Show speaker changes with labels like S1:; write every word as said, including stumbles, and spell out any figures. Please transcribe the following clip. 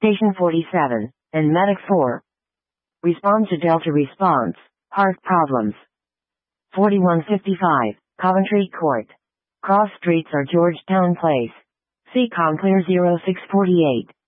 S1: Station forty-seven, and Medic four. Respond to Delta response, heart problems. forty-one fifty-five, Coventry Court. Cross streets are Georgetown Place. C COM clear zero six forty-eight.